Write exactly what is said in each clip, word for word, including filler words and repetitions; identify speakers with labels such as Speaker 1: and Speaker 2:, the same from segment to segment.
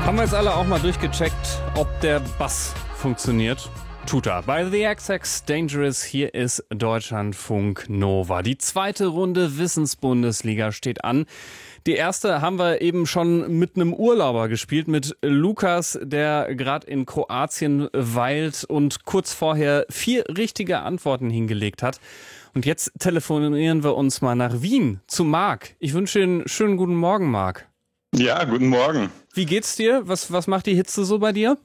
Speaker 1: Haben wir jetzt alle auch mal durchgecheckt, ob der Bass funktioniert? Tut er. Bei The X X Dangerous, hier ist Deutschlandfunk Nova. Die zweite Runde Wissensbundesliga steht an. Die erste haben wir eben schon mit einem Urlauber gespielt, mit Lukas, der gerade in Kroatien weilt und kurz vorher vier richtige Antworten hingelegt hat. Und jetzt telefonieren wir uns mal nach Wien zu Marc. Ich wünsche Ihnen einen schönen guten Morgen, Marc.
Speaker 2: Ja, guten Morgen.
Speaker 1: Wie geht's dir? Was, was macht die Hitze so bei dir?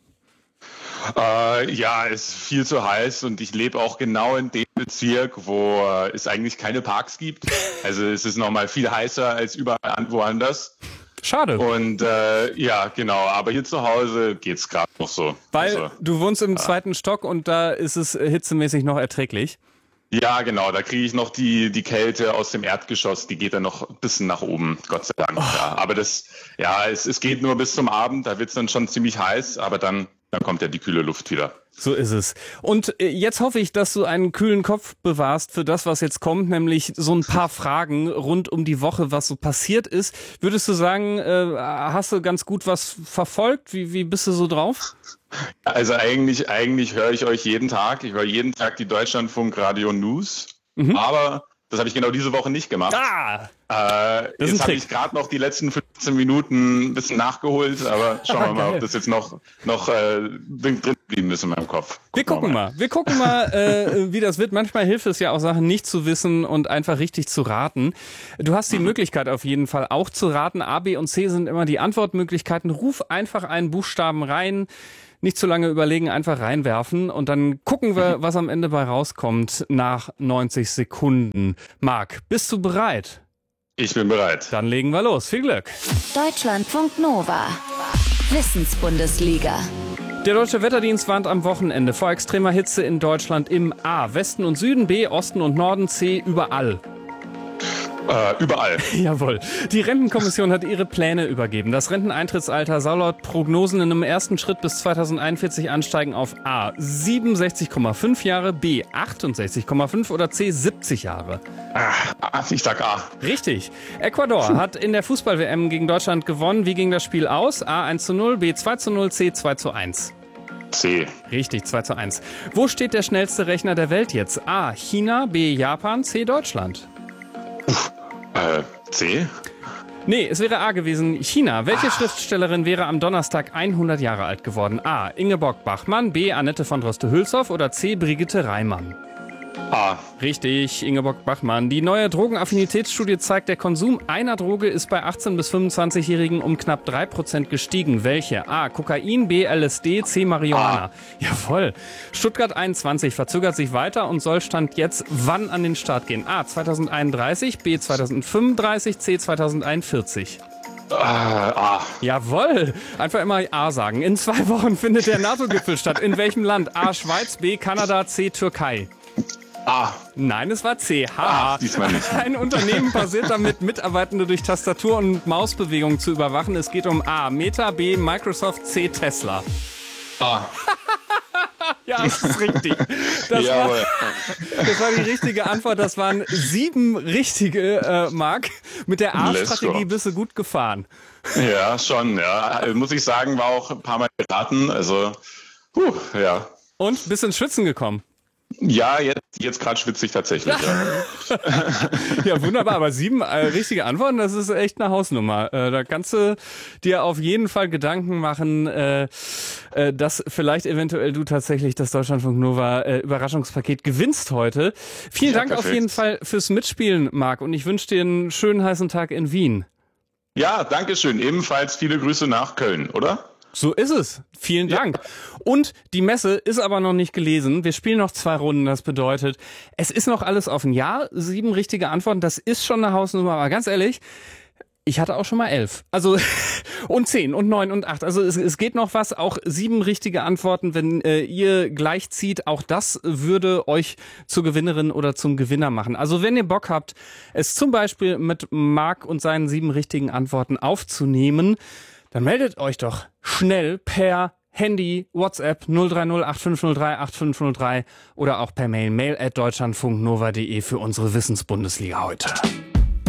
Speaker 2: Äh, ja, es ist viel zu heiß und ich lebe auch genau in dem Bezirk, wo äh, es eigentlich keine Parks gibt. Also es ist nochmal viel heißer als überall woanders.
Speaker 1: Schade.
Speaker 2: Und äh, ja, genau, aber hier zu Hause geht's gerade noch so.
Speaker 1: Weil
Speaker 2: also,
Speaker 1: du wohnst im zweiten Stock und da ist es hitzemäßig noch erträglich.
Speaker 2: Ja, genau, da kriege ich noch die, die Kälte aus dem Erdgeschoss, die geht dann noch ein bisschen nach oben, Gott sei Dank. Oh. Ja, aber das, ja, es, es geht nur bis zum Abend, da wird's dann schon ziemlich heiß, aber dann, dann kommt ja die kühle Luft wieder.
Speaker 1: So ist es. Und jetzt hoffe ich, dass du einen kühlen Kopf bewahrst für das, was jetzt kommt, nämlich so ein paar Fragen rund um die Woche, was so passiert ist. Würdest du sagen, äh, hast du ganz gut was verfolgt? Wie, wie bist du so drauf?
Speaker 2: Also eigentlich, eigentlich höre ich euch jeden Tag. Ich höre jeden Tag die Deutschlandfunk Radio News. Mhm. Aber das habe ich genau diese Woche nicht gemacht.
Speaker 1: Ah,
Speaker 2: äh, jetzt habe ich gerade noch die letzten fünfzehn Minuten ein bisschen nachgeholt, aber schauen wir mal, ob das jetzt noch, noch äh, drin geblieben ist in meinem Kopf. Gucken
Speaker 1: wir gucken wir mal. mal. Wir gucken mal, äh, wie das wird. Manchmal hilft es ja auch, Sachen nicht zu wissen und einfach richtig zu raten. Du hast die mhm. Möglichkeit auf jeden Fall auch zu raten. A, B und C sind immer die Antwortmöglichkeiten. Ruf einfach einen Buchstaben rein. Nicht zu lange überlegen, einfach reinwerfen und dann gucken wir, was am Ende bei rauskommt nach neunzig Sekunden. Marc, bist du bereit?
Speaker 2: Ich bin bereit.
Speaker 1: Dann legen wir los. Viel Glück.
Speaker 3: Deutschlandfunk Nova. Wissensbundesliga.
Speaker 1: Der Deutsche Wetterdienst warnt am Wochenende vor extremer Hitze in Deutschland im A. Westen und Süden, B. Osten und Norden, C. Überall.
Speaker 2: Äh, überall.
Speaker 1: Jawohl. Die Rentenkommission hat ihre Pläne übergeben. Das Renteneintrittsalter soll laut Prognosen in einem ersten Schritt bis zweitausendeinundvierzig ansteigen auf A. siebenundsechzig Komma fünf Jahre, B. achtundsechzig Komma fünf oder C. siebzig Jahre.
Speaker 2: Ah, ich sag A.
Speaker 1: Richtig. Ecuador hat in der Fußball-W M gegen Deutschland gewonnen. Wie ging das Spiel aus? A. eins zu null, B. zwei zu null, C. zwei zu eins.
Speaker 2: C.
Speaker 1: Richtig, zwei zu eins. Wo steht der schnellste Rechner der Welt jetzt? A. China, B. Japan, C. Deutschland.
Speaker 2: Äh, C?
Speaker 1: Nee, es wäre A gewesen. China. Welche ah. Schriftstellerin wäre am Donnerstag hundert Jahre alt geworden? A. Ingeborg Bachmann, B. Annette von Droste-Hülshoff oder C. Brigitte Reimann?
Speaker 2: A.
Speaker 1: Richtig, Ingeborg Bachmann. Die neue Drogenaffinitätsstudie zeigt, der Konsum einer Droge ist bei achtzehn- bis fünfundzwanzigjährigen um knapp drei Prozent gestiegen. Welche? A. Kokain, B. L S D, C. Marihuana. A. Jawohl. Stuttgart einundzwanzig verzögert sich weiter und soll Stand jetzt wann an den Start gehen? A. zweitausendeinunddreißig, B. zweitausendfünfunddreißig, C. zweitausendeinundvierzig.
Speaker 2: Uh, A.
Speaker 1: Jawohl. Einfach immer A sagen. In zwei Wochen findet der NATO-Gipfel statt. In welchem Land? A. Schweiz, B. Kanada, C. Türkei.
Speaker 2: A.
Speaker 1: Nein, es war C. H.
Speaker 2: Ah, diesmal nicht.
Speaker 1: Ein Unternehmen basiert damit, Mitarbeitende durch Tastatur- und Mausbewegungen zu überwachen. Es geht um A. Meta, B. Microsoft, C. Tesla.
Speaker 2: A.
Speaker 1: Ja, das ist richtig. Das, war, das war die richtige Antwort. Das waren sieben richtige, äh, Marc. Mit der A-Strategie bist du gut gefahren.
Speaker 2: Ja, schon, ja. Muss ich sagen, war auch ein paar Mal geraten. Also, puh, ja.
Speaker 1: Und bist ins Schwitzen gekommen?
Speaker 2: Ja, jetzt, jetzt gerade schwitze ich tatsächlich. Ja.
Speaker 1: Ja, wunderbar. Aber sieben äh, richtige Antworten, das ist echt eine Hausnummer. Äh, da kannst du dir auf jeden Fall Gedanken machen, äh, äh, dass vielleicht eventuell du tatsächlich das Deutschlandfunk Nova äh, Überraschungspaket gewinnst heute. Vielen ja, Dank perfekt. Auf jeden Fall fürs Mitspielen, Marc. Und ich wünsche dir einen schönen heißen Tag in Wien.
Speaker 2: Ja, danke schön. Ebenfalls viele Grüße nach Köln, oder?
Speaker 1: So ist es. Vielen Dank. Ja. Und die Messe ist aber noch nicht gelesen. Wir spielen noch zwei Runden. Das bedeutet, es ist noch alles offen. Ja, sieben richtige Antworten. Das ist schon eine Hausnummer. Aber ganz ehrlich, ich hatte auch schon mal elf. Also, und zehn und neun und acht. Also es, es geht noch was. Auch sieben richtige Antworten, wenn äh, ihr gleich zieht. Auch das würde euch zur Gewinnerin oder zum Gewinner machen. Also wenn ihr Bock habt, es zum Beispiel mit Marc und seinen sieben richtigen Antworten aufzunehmen, dann meldet euch doch schnell per Handy, WhatsApp null drei null acht fünf null drei acht fünf null drei oder auch per Mail mail at deutschlandfunknova punkt de für unsere Wissensbundesliga heute.